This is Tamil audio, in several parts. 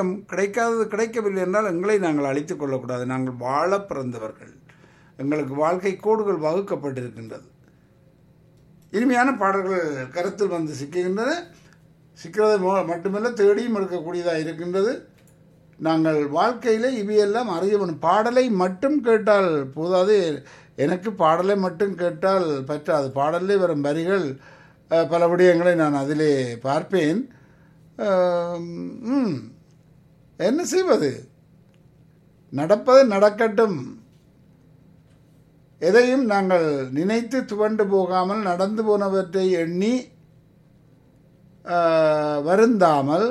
கிடைக்கும். கிடைக்காதது கிடைக்கவில்லை என்றால் எங்களை நாங்கள் அழித்துக் கொள்ளக்கூடாது. நாங்கள் வாழ பிறந்தவர்கள். எங்களுக்கு வாழ்க்கை கோடுகள் வகுக்கப்பட்டிருக்கின்றது. இனிமையான பாடல்கள் கருத்தில் வந்து சிக்குகின்றன. சிக்கிறது மட்டுமல்ல, தேடியும் எடுக்கக்கூடியதாக இருக்கின்றது. நாங்கள் வாழ்க்கையில் இவையெல்லாம் அறிய வேண்டும். பாடலை மட்டும் கேட்டால் போதாது. எனக்கு பாடலை மட்டும் கேட்டால் பற்றாது. பாடலே வரும் வரிகள் பல விடயங்களை நான் அதிலே பார்ப்பேன். என்ன செய்வது? நடப்பது நடக்கட்டும். எதையும் நாங்கள் நினைத்து துவண்டு போகாமல், நடந்து போனவற்றை எண்ணி வருந்தாமல்,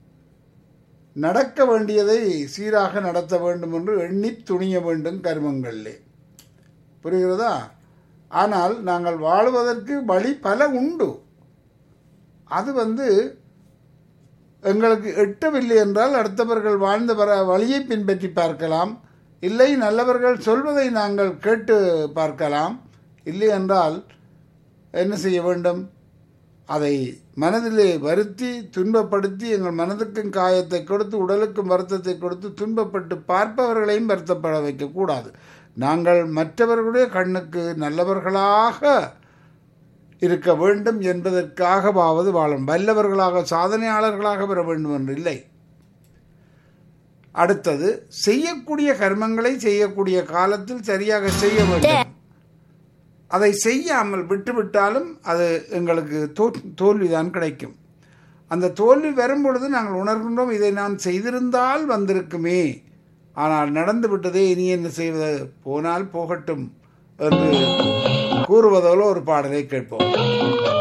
நடக்க வேண்டியதை சீராக நடத்த வேண்டும் என்று எண்ணி துணிய வேண்டும் கர்மங்களிலே. புரிகிறதா? ஆனால் நாங்கள் வாழ்வதற்கு வழி பல உண்டு. அது எங்களுக்கு எட்டவில்லை என்றால் அடுத்தவர்கள் வாழ்ந்த வழியை பின்பற்றி பார்க்கலாம். இல்லை, நல்லவர்கள் சொல்வதை நாங்கள் கேட்டு பார்க்கலாம். இல்லை என்றால் என்ன செய்ய வேண்டும்? அதை மனதிலே வருத்தி துன்பப்படுத்தி எங்கள் மனதுக்கும் காயத்தை கொடுத்து உடலுக்கும் வருத்தத்தை கொடுத்து துன்பப்பட்டு பார்ப்பவர்களையும் வருத்தப்பட வைக்கக்கூடாது. நாங்கள் மற்றவர்களுடைய கண்ணுக்கு நல்லவர்களாக இருக்க வேண்டும் என்பதற்காகவாவது வாழும். வல்லவர்களாக சாதனையாளர்களாக வர வேண்டும் என்று இல்லை. அடுத்தது, செய்யக்கூடிய கர்மங்களை செய்யக்கூடிய காலத்தில் சரியாக செய்ய வேண்டும். அதை செய்யாமல் விட்டுவிட்டாலும் அது எங்களுக்கு தோல்விதான் கிடைக்கும். அந்த தோல்வி வரும்பொழுது நாங்கள் உணர்கின்றோம், இதை நான் செய்திருந்தால் வந்திருக்குமே, ஆனால் நடந்து விட்டதே, இனி என்ன செய்வது, போனால் போகட்டும் என்று கூறுவதோடு ஒரு பாடலை கேட்போம்.